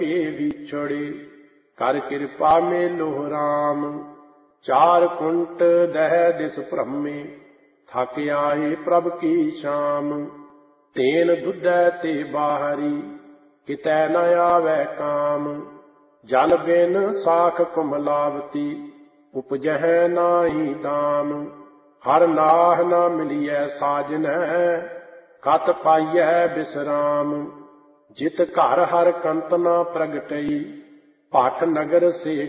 के विछड़े। कर कृपा मेलो राम, चार कुंट दह दिस भ्रमे। थक आए प्रभ की शाम, तेन दुधै ते बाहरी। कितै न आवै काम, जल बिन साख कुमलावती। उपजह नाहि दाम, हर नाह न मिलिय साजन। कत पाइय विश्राम, जित घर हर कंत न प्रगटई। भट नगर से